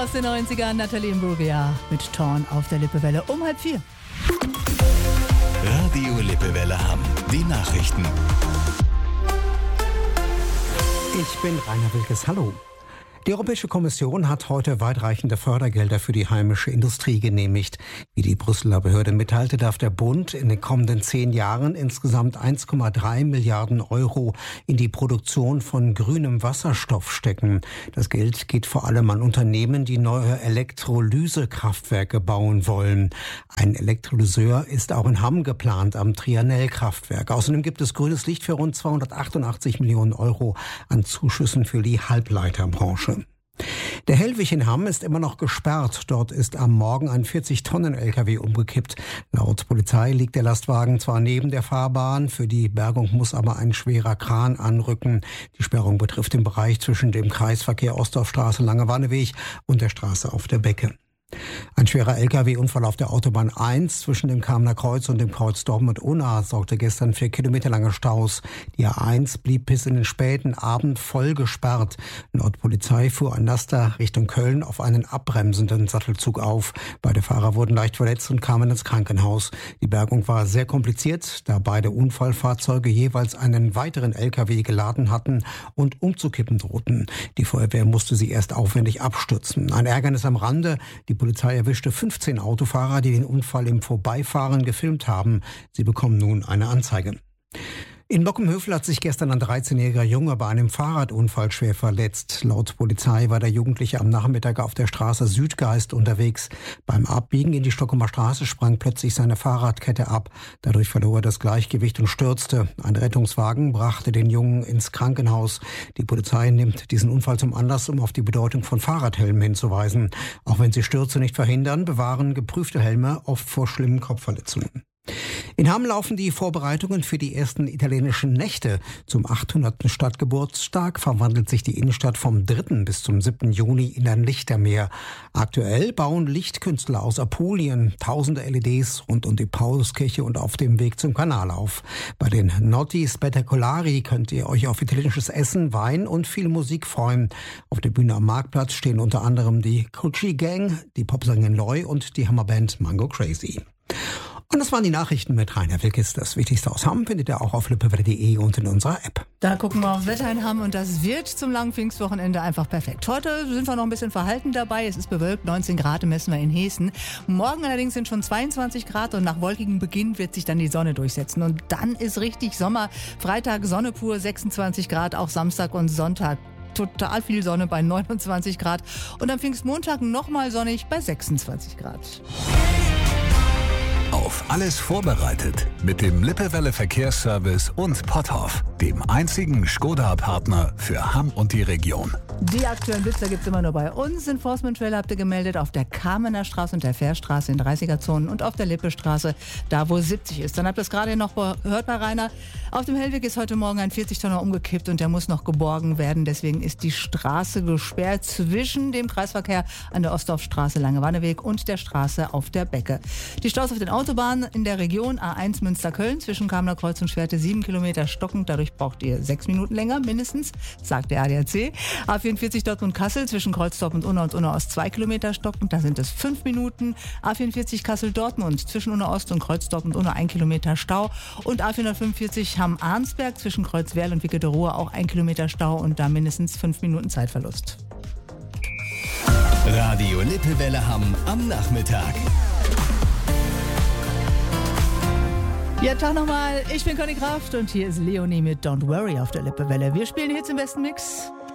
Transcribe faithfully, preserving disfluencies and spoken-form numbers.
aus den neunzigern, Nathalie Imbruglia mit Torn auf der Lippewelle um halb vier. Radio Lippewelle Hamm, die Nachrichten. Ich bin Rainer Wilkes, hallo. Die Europäische Kommission hat heute weitreichende Fördergelder für die heimische Industrie genehmigt. Wie die Brüsseler Behörde mitteilte, darf der Bund in den kommenden zehn Jahren insgesamt eins Komma drei Milliarden Euro in die Produktion von grünem Wasserstoff stecken. Das Geld geht vor allem an Unternehmen, die neue Elektrolysekraftwerke bauen wollen. Ein Elektrolyseur ist auch in Hamm geplant am Trianel-Kraftwerk. Außerdem gibt es grünes Licht für rund zweihundertachtundachtzig Millionen Euro an Zuschüssen für die Halbleiterbranche. Der Hellwig in Hamm ist immer noch gesperrt. Dort ist am Morgen ein vierzig Tonnen L K W umgekippt. Laut Polizei liegt der Lastwagen zwar neben der Fahrbahn, für die Bergung muss aber ein schwerer Kran anrücken. Die Sperrung betrifft den Bereich zwischen dem Kreisverkehr Ostdorfstraße Lange-Wanneweg und der Straße auf der Becke. Ein schwerer L K W-Unfall auf der Autobahn eins zwischen dem Kamener Kreuz und dem Kreuz Dortmund-Unna sorgte gestern für kilometerlange Staus. Die A eins blieb bis in den späten Abend voll gesperrt. Laut Polizei fuhr ein Laster Richtung Köln auf einen abbremsenden Sattelzug auf. Beide Fahrer wurden leicht verletzt und kamen ins Krankenhaus. Die Bergung war sehr kompliziert, da beide Unfallfahrzeuge jeweils einen weiteren L K W geladen hatten und umzukippen drohten. Die Feuerwehr musste sie erst aufwendig abstürzen. Ein Ärgernis am Rande: Die Polizei erwischte fünfzehn Autofahrer, die den Unfall im Vorbeifahren gefilmt haben. Sie bekommen nun eine Anzeige. In Bockenhövel hat sich gestern ein dreizehnjähriger Junge bei einem Fahrradunfall schwer verletzt. Laut Polizei war der Jugendliche am Nachmittag auf der Straße Südgeist unterwegs. Beim Abbiegen in die Stockumer Straße sprang plötzlich seine Fahrradkette ab. Dadurch verlor er das Gleichgewicht und stürzte. Ein Rettungswagen brachte den Jungen ins Krankenhaus. Die Polizei nimmt diesen Unfall zum Anlass, um auf die Bedeutung von Fahrradhelmen hinzuweisen. Auch wenn sie Stürze nicht verhindern, bewahren geprüfte Helme oft vor schlimmen Kopfverletzungen. In Hamm laufen die Vorbereitungen für die ersten italienischen Nächte. Zum achthundertsten Stadtgeburtstag verwandelt sich die Innenstadt vom dritten bis zum siebten Juni in ein Lichtermeer. Aktuell bauen Lichtkünstler aus Apulien tausende L E Ds rund um die Pauluskirche und auf dem Weg zum Kanal auf. Bei den Notti Spettacolari könnt ihr euch auf italienisches Essen, Wein und viel Musik freuen. Auf der Bühne am Marktplatz stehen unter anderem die Cucci Gang, die Popsängerin Loy und die Hammerband Mango Crazy. Und das waren die Nachrichten mit Rainer Wilkes. Das Wichtigste aus Hamm findet ihr auch auf lippewelle punkt de und in unserer App. Da gucken wir aufs Wetter in Hamm und das wird zum langen Pfingstwochenende einfach perfekt. Heute sind wir noch ein bisschen verhalten dabei. Es ist bewölkt, neunzehn Grad messen wir in Hessen. Morgen allerdings sind schon zweiundzwanzig Grad und nach wolkigem Beginn wird sich dann die Sonne durchsetzen. Und dann ist richtig Sommer. Freitag Sonne pur, sechsundzwanzig Grad, auch Samstag und Sonntag. Total viel Sonne bei neunundzwanzig Grad. Und am Pfingstmontag nochmal sonnig bei sechsundzwanzig Grad. Auf alles vorbereitet mit dem Lippewelle Verkehrsservice und Potthoff, dem einzigen Skoda-Partner für Hamm und die Region. Die aktuellen Blitzer gibt es immer nur bei uns. In Forstmann-Trail habt ihr gemeldet auf der Kamener Straße und der Fährstraße in dreißiger-Zonen und auf der Lippestraße, da wo siebzig ist. Dann habt ihr es gerade noch gehört bei Rainer. Auf dem Hellweg ist heute Morgen ein vierzig Tonner umgekippt und der muss noch geborgen werden. Deswegen ist die Straße gesperrt zwischen dem Kreisverkehr an der Ostdorfstraße Lange-Wanneweg und der Straße auf der Becke. Die Staus auf den Autobahnen in der Region A eins Münster-Köln zwischen Kamener Kreuz und Schwerte sieben Kilometer stockend. Dadurch braucht ihr sechs Minuten länger mindestens, sagt der A D A C. A vierundvierzig Dortmund-Kassel zwischen Kreuzdorf und Unna und Unna Ost zwei Kilometer stockend. Da sind es fünf Minuten. A vierundvierzig Kassel-Dortmund zwischen Unna Ost und Kreuzdorf und Unna ein Kilometer Stau. Und A vierhundertfünfundvierzig Hamm-Arnsberg zwischen Kreuzwerl und Wickede Ruhr auch ein Kilometer Stau und da mindestens fünf Minuten Zeitverlust. Radio Lippewelle Hamm am Nachmittag. Ja, Tag nochmal. Ich bin Conny Kraft und hier ist Leonie mit Don't Worry auf der Lippewelle. Wir spielen Hits im besten Mix.